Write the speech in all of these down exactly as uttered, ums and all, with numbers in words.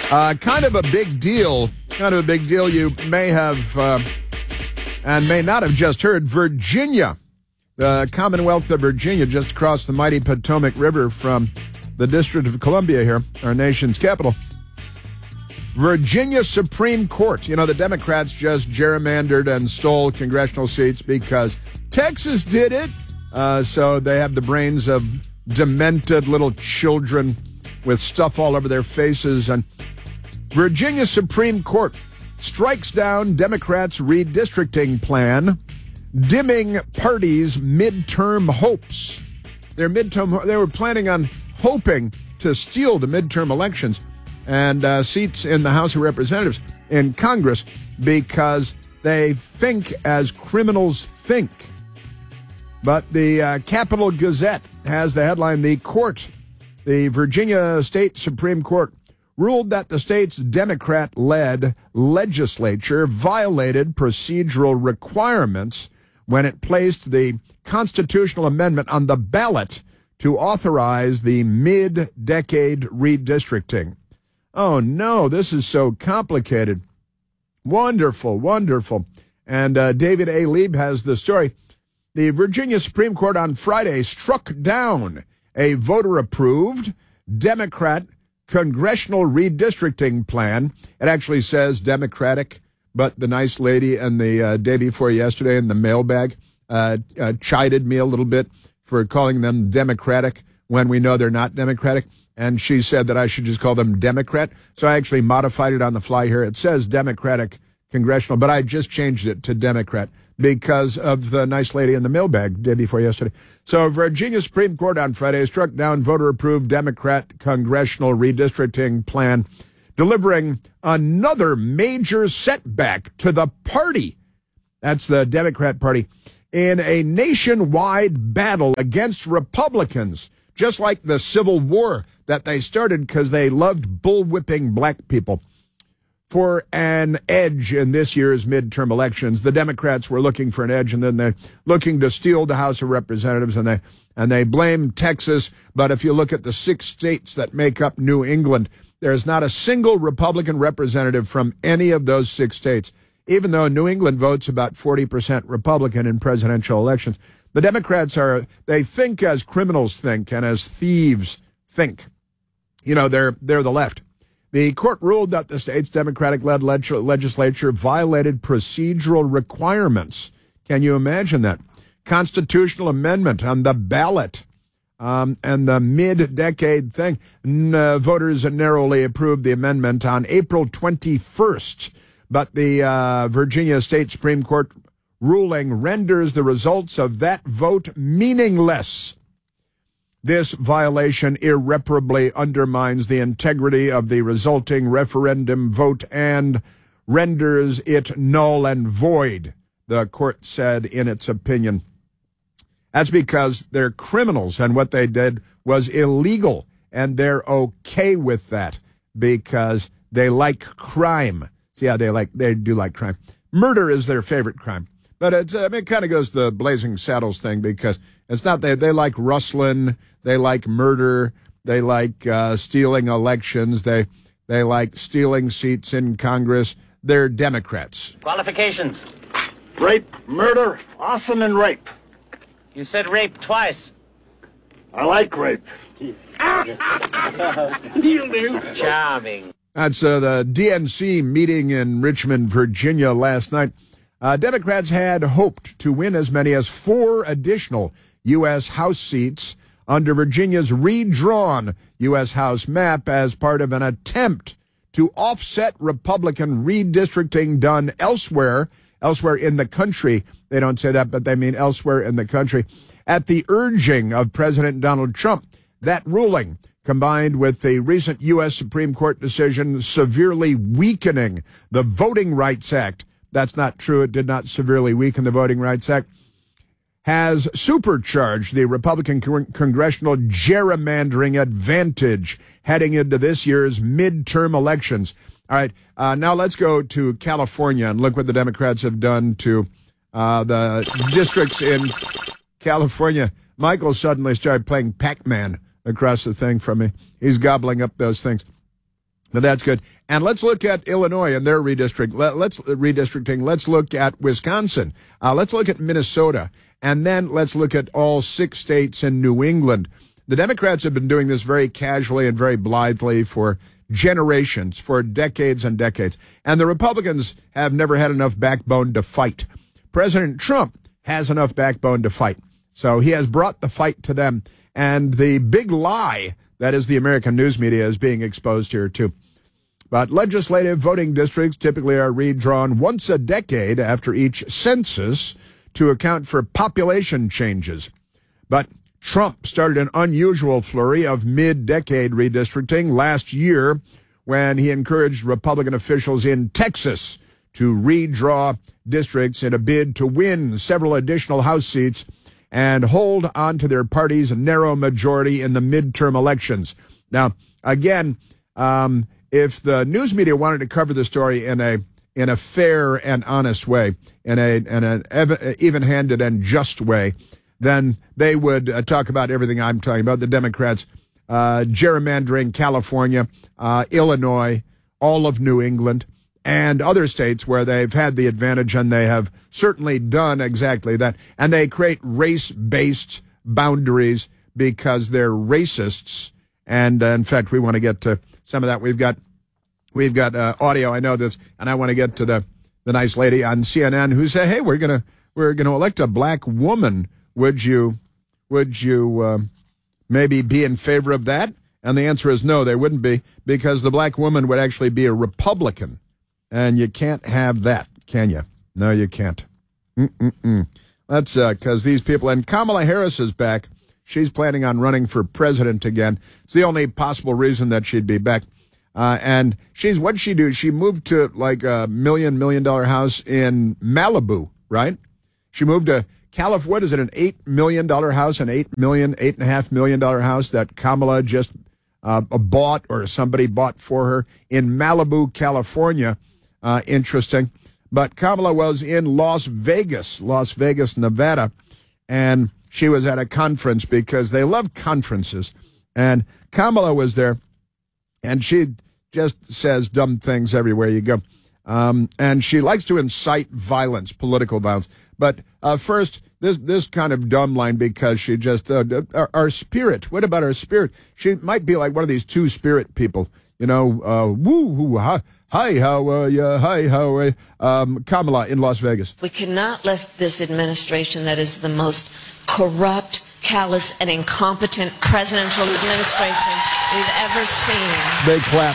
Uh, kind of a big deal. Kind of a big deal. You may have uh, and may not have just heard. Virginia, the Commonwealth of Virginia, just across the mighty Potomac River from the District of Columbia here, our nation's capital. Virginia Supreme Court. You know, the Democrats just gerrymandered and stole congressional seats because Texas did it. Uh, so they have the brains of demented little children with stuff all over their faces. And Virginia Supreme Court strikes down Democrats' redistricting plan, dimming parties' midterm hopes. Their midterm, they were planning on hoping to steal the midterm elections and uh, seats in the House of Representatives in Congress because they think as criminals think. But the uh, Capital Gazette has the headline, "The court, the Virginia State Supreme Court, ruled that the state's Democrat-led legislature violated procedural requirements when it placed the constitutional amendment on the ballot to authorize the mid-decade redistricting." Oh, no, this is so complicated. Wonderful, wonderful. And uh, David A. Lieb has the story. The Virginia Supreme Court on Friday struck down a voter-approved Democrat congressional redistricting plan. It actually says Democratic, but the nice lady and the uh, day before yesterday in the mailbag uh, uh, chided me a little bit for calling them Democratic when we know they're not Democratic. And she said that I should just call them Democrat. So I actually modified it on the fly here. It says Democratic congressional, but I just changed it to Democrat because of the nice lady in the mailbag day before yesterday. So Virginia Supreme Court on Friday struck down voter-approved Democrat congressional redistricting plan, delivering another major setback to the party. That's the Democrat Party in a nationwide battle against Republicans, just like the Civil War that they started because they loved bullwhipping black people. For an edge in this year's midterm elections, the Democrats were looking for an edge, and then they're looking to steal the House of Representatives, and they and they blame Texas. But if you look at the six states that make up New England, there's not a single Republican representative from any of those six states, even though New England votes about forty percent Republican in presidential elections. The Democrats are, they think as criminals think and as thieves think. You know, they're they're the left. The court ruled that the state's Democratic-led leg- legislature violated procedural requirements. Can you imagine that? Constitutional amendment on the ballot um, and the mid-decade thing. N- uh, voters narrowly approved the amendment on April twenty-first, but the uh, Virginia State Supreme Court ruling renders the results of that vote meaningless. This violation irreparably undermines the integrity of the resulting referendum vote and renders it null and void, the court said in its opinion. That's because they're criminals, and what they did was illegal, and they're okay with that because they like crime. See how they like, they do like crime. Murder is their favorite crime. But it's, I mean, it kind of goes the Blazing Saddles thing because it's not they they like rustling, they like murder, they like uh, stealing elections, they they like stealing seats in Congress. They're Democrats. Qualifications: rape, murder, arson, and rape. You said rape twice. I like rape. You'll do. Charming. That's uh, the D N C meeting in Richmond, Virginia last night. Uh, Democrats had hoped to win as many as four additional U S. House seats under Virginia's redrawn U S. House map as part of an attempt to offset Republican redistricting done elsewhere, elsewhere in the country. They don't say that, but they mean elsewhere in the country. At the urging of President Donald Trump, that ruling, combined with the recent U S. Supreme Court decision severely weakening the Voting Rights Act, that's not true. It did not severely weaken the Voting Rights Act, has supercharged the Republican con- congressional gerrymandering advantage heading into this year's midterm elections. All right, uh, now let's go to California and look what the Democrats have done to uh, the districts in California. Michael suddenly started playing Pac-Man across the thing from me. He's gobbling up those things. But that's good. And let's look at Illinois and their redistricting. Let, let's redistricting. Let's look at Wisconsin. Uh, let's look at Minnesota. And then let's look at all six states in New England. The Democrats have been doing this very casually and very blithely for generations, for decades and decades. And the Republicans have never had enough backbone to fight. President Trump has enough backbone to fight. So he has brought the fight to them. And the big lie that is the American news media is being exposed here, too. But legislative voting districts typically are redrawn once a decade after each census to account for population changes. But Trump started an unusual flurry of mid-decade redistricting last year when he encouraged Republican officials in Texas to redraw districts in a bid to win several additional House seats and hold on to their party's narrow majority in the midterm elections. Now, again, um, if the news media wanted to cover the story in a in a fair and honest way, in a in an even-handed and just way, then they would uh, talk about everything I'm talking about. The Democrats uh, gerrymandering California, uh, Illinois, all of New England, and other states where they've had the advantage, and they have certainly done exactly that. And they create race-based boundaries because they're racists. And, uh, in fact, we want to get to some of that. We've got we've got uh, audio. I know this, and I want to get to the, the nice lady on C N N who said, "Hey, we're gonna we're gonna elect a black woman. Would you would you uh, maybe be in favor of that?" And the answer is no, they wouldn't be, because the black woman would actually be a Republican. And you can't have that, can you? No, you can't. Mm-mm-mm. That's because uh, these people, and Kamala Harris is back. She's planning on running for president again. It's the only possible reason that she'd be back. Uh, and she's, what'd she do? She moved to like a million, million dollar house in Malibu, right? She moved to California. What is it, an eight million dollar house, an eight million, eight and a half million dollar house that Kamala just uh, bought, or somebody bought for her in Malibu, California. Uh, interesting. But Kamala was in Las Vegas, Las Vegas, Nevada, and she was at a conference because they love conferences. And Kamala was there, and she just says dumb things everywhere you go. Um, and she likes to incite violence, political violence. But uh, first, this this kind of dumb line, because she just, uh, our, our spirit, what about our spirit? She might be like one of these two spirit people, you know, uh, woo, woo, ha. Hi, how are you? Hi, how are you? Um, Kamala in Las Vegas. We cannot let this administration, that is the most corrupt, callous, and incompetent presidential administration we've ever seen. They clap.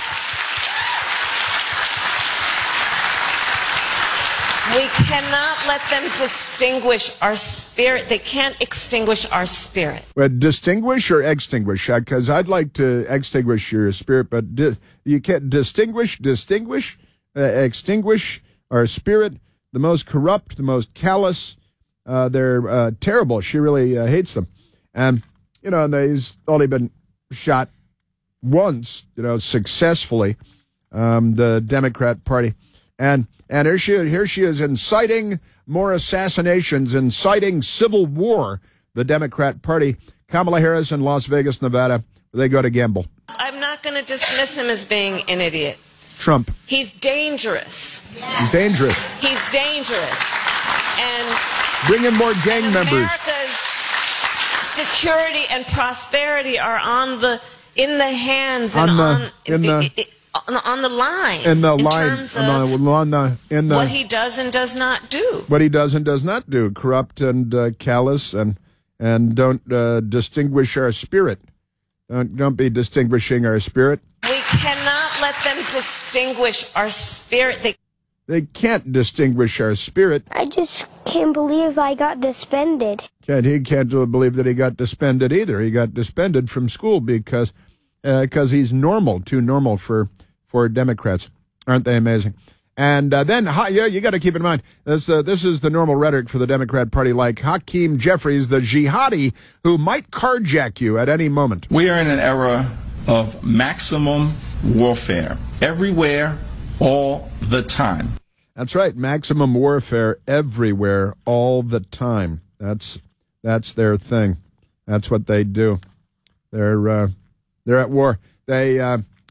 We cannot let them distinguish our spirit. They can't extinguish our spirit. Well, distinguish or extinguish? Because uh, I'd like to extinguish your spirit, but di- you can't distinguish, distinguish, uh, extinguish our spirit. The most corrupt, the most callous. Uh, they're uh, terrible. She really uh, hates them. And, you know, and he's only been shot once, you know, successfully, um, the Democrat Party. And and here she here she is inciting more assassinations, inciting civil war. The Democrat Party. Kamala Harris in Las Vegas, Nevada. They go to gamble. I'm not going to dismiss him as being an idiot. Trump. He's dangerous. He's dangerous. He's dangerous. And bring in more gang members. America's security and prosperity are on the in the hands and on the, on in the, it, it, On, on the line, in the in line, terms on of the, on the, in the, what he does and does not do. What he does and does not do, corrupt and uh, callous, and and don't uh, distinguish our spirit. Don't don't be distinguishing our spirit. We cannot let them distinguish our spirit. They they can't distinguish our spirit. I just can't believe I got suspended. Can't he can't believe that he got suspended either. He got suspended from school because because uh, he's normal, too normal for. For Democrats. Aren't they amazing? And uh, then, ha, yeah, you got to keep in mind, this uh, this is the normal rhetoric for the Democrat Party, like Hakeem Jeffries, the jihadi who might carjack you at any moment. We are in an era of maximum warfare, everywhere, all the time. That's right, maximum warfare everywhere, all the time. That's that's their thing. That's what they do. They're uh, they're at war. They. Uh,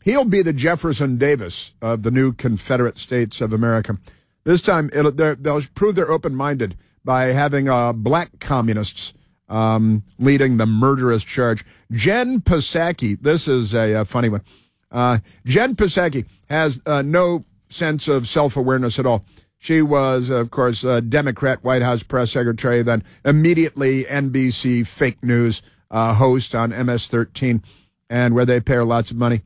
He'll be the Jefferson Davis of the new Confederate States of America. This time, it'll, they'll prove they're open-minded by having uh, black communists um, leading the murderous charge. Jen Psaki, this is a, a funny one. Uh, Jen Psaki has uh, no sense of self-awareness at all. She was, of course, a Democrat White House press secretary, then immediately N B C fake news uh, host on M S thirteen, and where they pay her lots of money.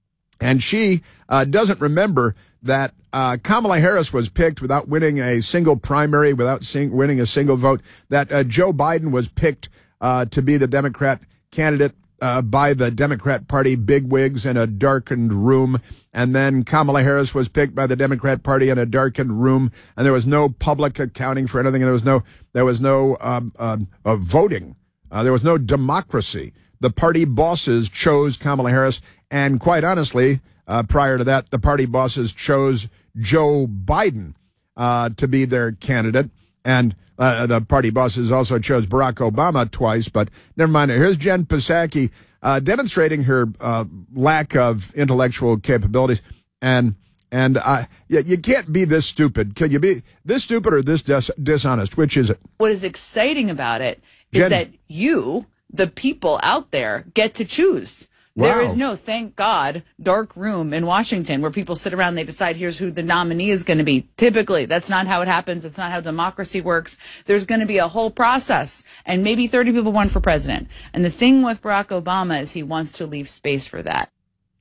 And she uh, doesn't remember that uh, Kamala Harris was picked without winning a single primary, without sing- winning a single vote, that uh, Joe Biden was picked uh, to be the Democrat candidate uh, by the Democrat Party bigwigs in a darkened room, and then Kamala Harris was picked by the Democrat Party in a darkened room, and there was no public accounting for anything, and there was no there was no um, um, uh, voting. Uh, there was no democracy. The party bosses chose Kamala Harris, and quite honestly, uh, prior to that, the party bosses chose Joe Biden uh, to be their candidate, and uh, the party bosses also chose Barack Obama twice, but never mind. Here's Jen Psaki uh, demonstrating her uh, lack of intellectual capabilities, and and uh, you, you can't be this stupid. Can you be this stupid or this dis- dishonest? Which is it? What is exciting about it is Jen- that you, the people out there, get to choose. There Wow. is no, thank God, dark room in Washington where people sit around and they decide here's who the nominee is going to be. Typically, that's not how it happens. It's not how democracy works. There's going to be a whole process, and maybe thirty people won for president. And the thing with Barack Obama is he wants to leave space for that.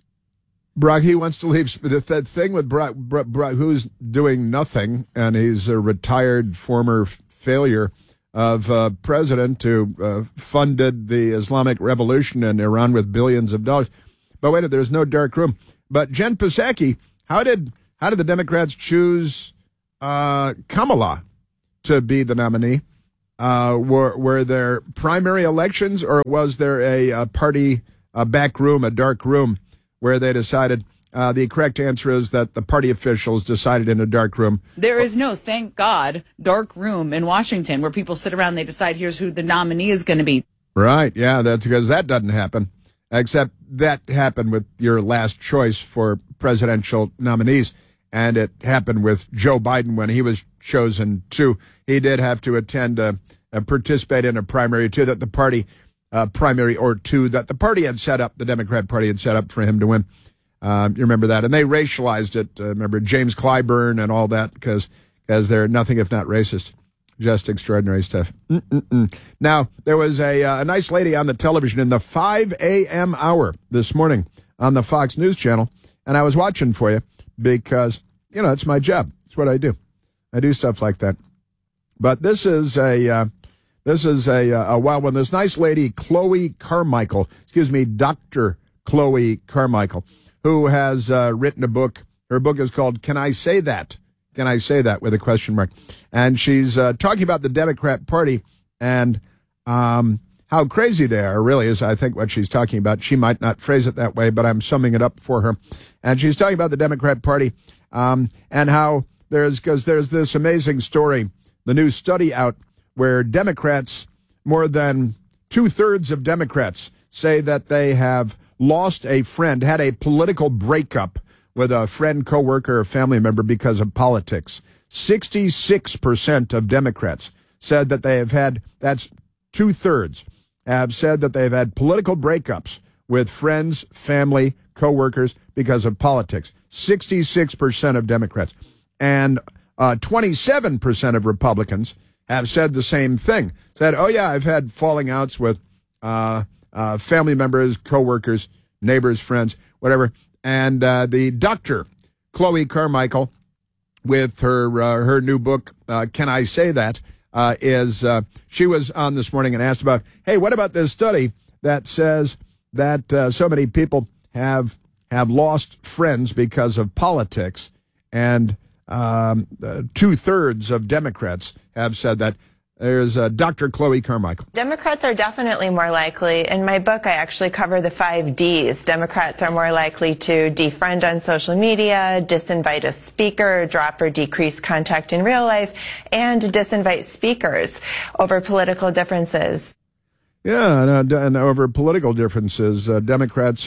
Barack, he wants to leave. The th- thing with Barack, Barack, Barack, who's doing nothing, and he's a retired former f- failure of uh, president who uh, funded the Islamic Revolution in Iran with billions of dollars. But wait, there's no dark room. But Jen Psaki, how did how did the Democrats choose uh, Kamala to be the nominee? Uh, were were there primary elections, or was there a, a party a back room, a dark room, where they decided? Uh, the correct answer is that the party officials decided in a dark room. There is no, thank God, dark room in Washington where people sit around and they decide here's who the nominee is going to be. Right, yeah, that's because that doesn't happen. Except that happened with your last choice for presidential nominees, and it happened with Joe Biden when he was chosen too. He did have to attend, a, a participate in a primary too that the party, uh, primary or two that the party had set up, the Democrat Party had set up for him to win. Uh, you remember that? And they racialized it. Uh, remember James Clyburn and all that because because they're nothing if not racist. Just extraordinary stuff. Mm-mm-mm. Now, there was a, uh, a nice lady on the television in the five a.m. hour this morning on the Fox News Channel, and I was watching for you because, you know, it's my job. It's what I do. I do stuff like that. But this is a uh, this is a, a wild one. This nice lady, Chloe Carmichael, excuse me, Doctor Chloe Carmichael, who has uh, written a book. Her book is called Can I Say That? Can I Say That? With a question mark. And she's uh, talking about the Democrat Party and um, how crazy they are, really, is I think what she's talking about. She might not phrase it that way, but I'm summing it up for her. And she's talking about the Democrat Party um, and how there's, because there's this amazing story, the new study out, where Democrats, more than two-thirds of Democrats, say that they have lost a friend, had a political breakup with a friend, coworker, or family member because of politics. sixty-six percent of Democrats said that they have had, that's two-thirds, have said that they've had political breakups with friends, family, coworkers because of politics. sixty-six percent of Democrats. And uh, twenty-seven percent of Republicans have said the same thing. Said, oh, yeah, I've had falling outs with uh Uh, family members, coworkers, neighbors, friends, whatever. And uh, the doctor, Chloe Carmichael, with her uh, her new book, uh, Can I Say That? Uh, is uh, she was on this morning and asked about, hey, what about this study that says that uh, so many people have have lost friends because of politics, and um, uh, two thirds of Democrats have said that. There's uh, Doctor Chloe Carmichael. Democrats are definitely more likely. In my book, I actually cover the five Ds. Democrats are more likely to defriend on social media, disinvite a speaker, drop or decrease contact in real life, and disinvite speakers over political differences. Yeah, and, uh, and over political differences, uh, Democrats are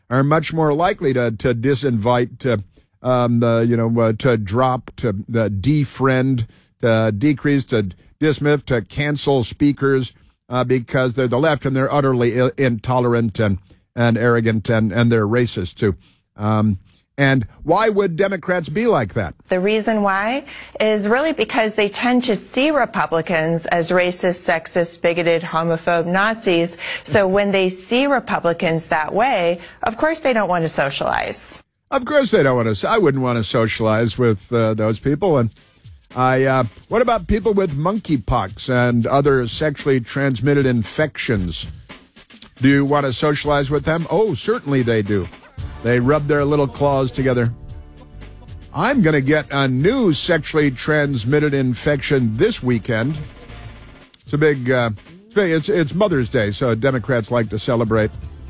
are much more likely to, to disinvite, to, um, the, you know, uh, to drop, to uh, defriend, to decrease, to dismiss, to cancel speakers uh, because they're the left and they're utterly I- intolerant and, and arrogant and, and they're racist too. Um, And why would Democrats be like that? The reason why is really because they tend to see Republicans as racist, sexist, bigoted, homophobe, Nazis. So when they see Republicans that way, of course they don't want to socialize. Of course they don't want to. I wouldn't want to socialize with uh, those people. And I, uh, what about people with monkeypox and other sexually transmitted infections? Do you want to socialize with them? Oh, certainly they do. They rub their little claws together. I'm going to get a new sexually transmitted infection this weekend. It's a big, uh, it's, big it's, it's Mother's Day, so Democrats like to celebrate.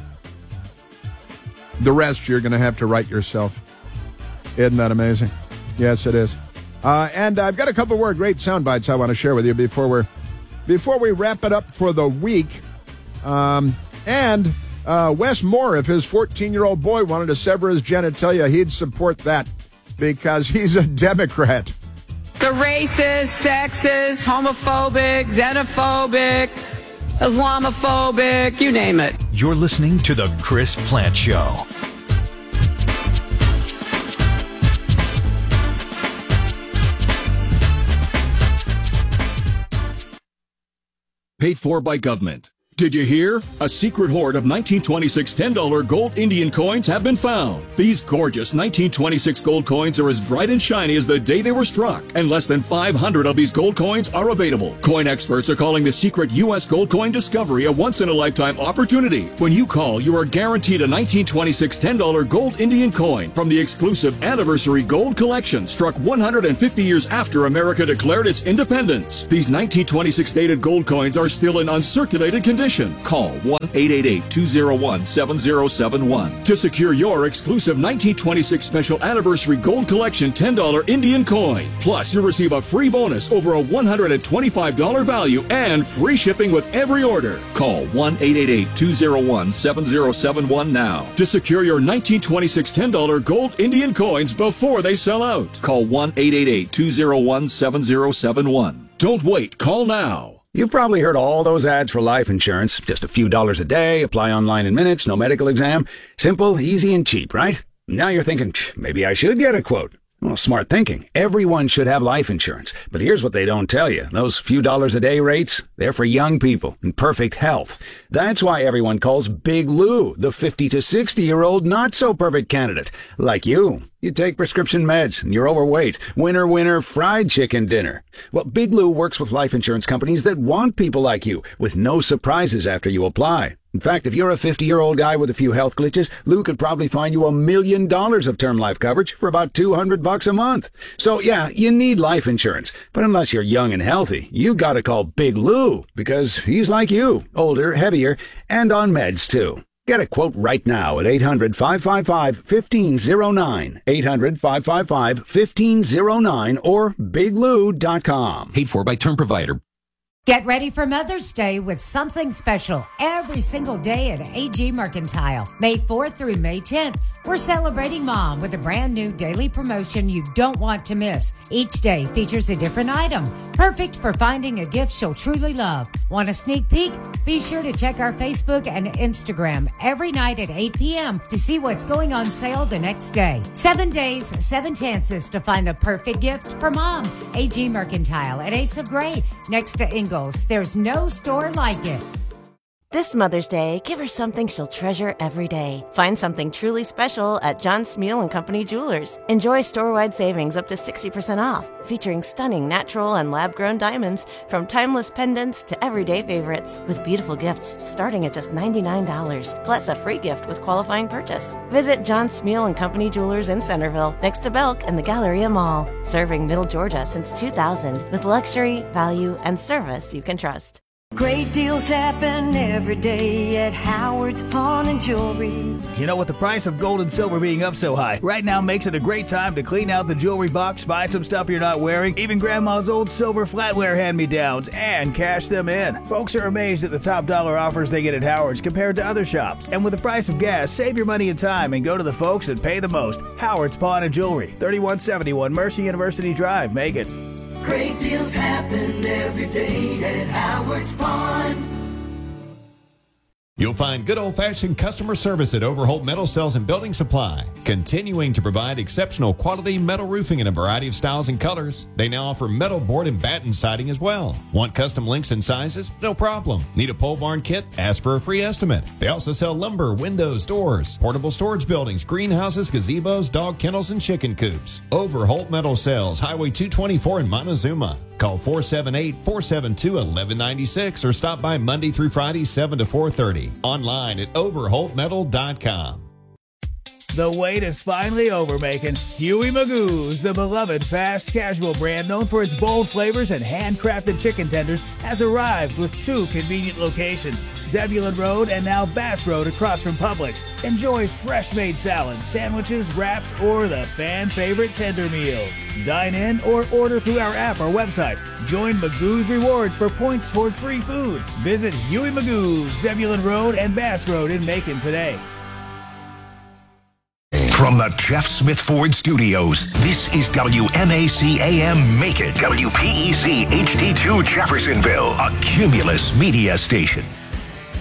The rest you're going to have to write yourself. Isn't that amazing? Yes, it is. Uh, and I've got a couple more great sound bites I want to share with you before we're before we wrap it up for the week. Um, and uh, Wes Moore, if his fourteen-year-old boy wanted to sever his genitalia, he'd support that because he's a Democrat. The racist, sexist, homophobic, xenophobic, Islamophobic, you name it. You're listening to The Chris Plante Show. Paid for by government. Did you hear? A secret hoard of nineteen twenty-six ten dollar gold Indian coins have been found. These gorgeous nineteen twenty-six gold coins are as bright and shiny as the day they were struck, and less than five hundred of these gold coins are available. Coin experts are calling the secret U S gold coin discovery a once-in-a-lifetime opportunity. When you call, you are guaranteed a nineteen twenty-six ten dollar gold Indian coin from the exclusive Anniversary Gold Collection, struck one hundred fifty years after America declared its independence. These nineteen twenty-six dated gold coins are still in uncirculated condition. Call one eight eight eight, two oh one, seven oh seven one to secure your exclusive nineteen twenty-six Special Anniversary Gold Collection ten dollar Indian coin. Plus, you'll receive a free bonus over a one hundred twenty-five dollars value and free shipping with every order. Call one eight eight eight, two oh one, seven oh seven one now to secure your nineteen twenty-six ten dollar gold Indian coins before they sell out. Call one eight eight eight, two oh one, seven oh seven one. Don't wait. Call now. You've probably heard all those ads for life insurance. Just a few dollars a day, apply online in minutes, no medical exam. Simple, easy, and cheap, right? Now you're thinking, maybe I should get a quote. Well, smart thinking. Everyone should have life insurance. But here's what they don't tell you. Those few dollars a day rates, they're for young people in perfect health. That's why everyone calls Big Lou the fifty to sixty-year-old not-so-perfect candidate. Like you. You take prescription meds, and you're overweight. Winner, winner, fried chicken dinner. Well, Big Lou works with life insurance companies that want people like you, with no surprises after you apply. In fact, if you're a fifty-year-old guy with a few health glitches, Lou could probably find you a million dollars of term life coverage for about two hundred bucks a month. So, yeah, you need life insurance. But unless you're young and healthy, you gotta call Big Lou, because he's like you, older, heavier, and on meds, too. Get a quote right now at eight hundred, five five five, one five oh nine, eight hundred, five five five, one five oh nine, or big lou dot com. Paid for by term provider. Get ready for Mother's Day with something special every single day at A G Mercantile. May fourth through May tenth, we're celebrating Mom with a brand new daily promotion you don't want to miss. Each day features a different item, perfect for finding a gift she'll truly love. Want a sneak peek? Be sure to check our Facebook and Instagram every night at eight p.m. to see what's going on sale the next day. Seven days, seven chances to find the perfect gift for Mom. A G Mercantile at Ace of Gray, next to Ingalls. There's no store like it. This Mother's Day, give her something she'll treasure every day. Find something truly special at John Smeal and Company Jewelers. Enjoy store-wide savings up to sixty percent off, featuring stunning natural and lab-grown diamonds from timeless pendants to everyday favorites, with beautiful gifts starting at just ninety-nine dollars, plus a free gift with qualifying purchase. Visit John Smeal and Company Jewelers in Centerville, next to Belk and the Galleria Mall, serving Middle Georgia since two thousand with luxury, value, and service you can trust. Great deals happen every day at Howard's Pawn and Jewelry. You know, with the price of gold and silver being up so high, right now makes it a great time to clean out the jewelry box, buy some stuff you're not wearing, even Grandma's old silver flatware hand-me-downs, and cash them in. Folks are amazed at the top dollar offers they get at Howard's compared to other shops. And with the price of gas, save your money and time and go to the folks that pay the most. Howard's Pawn and Jewelry, thirty-one seventy-one Mercy University Drive, Macon. Great deals happen every day at Howard's Pawn. You'll find good old-fashioned customer service at Overholt Metal Sales and Building Supply, continuing to provide exceptional quality metal roofing in a variety of styles and colors. They now offer metal board and batten siding as well. Want custom links and sizes? No problem. Need a pole barn kit? Ask for a free estimate. They also sell lumber, windows, doors, portable storage buildings, greenhouses, gazebos, dog kennels, and chicken coops. Overholt Metal Sales, Highway two twenty-four in Montezuma. Call four seven eight, four seven two, one one nine six or stop by Monday through Friday, seven to four thirty. Online at overholt metal dot com. The wait is finally over, Macon. Huey Magoo's, the beloved fast casual brand known for its bold flavors and handcrafted chicken tenders, has arrived with two convenient locations, Zebulon Road and now Bass Road across from Publix. Enjoy fresh-made salads, sandwiches, wraps, or the fan-favorite tender meals. Dine in or order through our app or website. Join Magoo's Rewards for points toward free food. Visit Huey Magoo's, Zebulon Road and Bass Road in Macon today. From the Jeff Smith Ford Studios, this is W M A C A M Macon, W P E C H D two Jeffersonville, a Cumulus media station.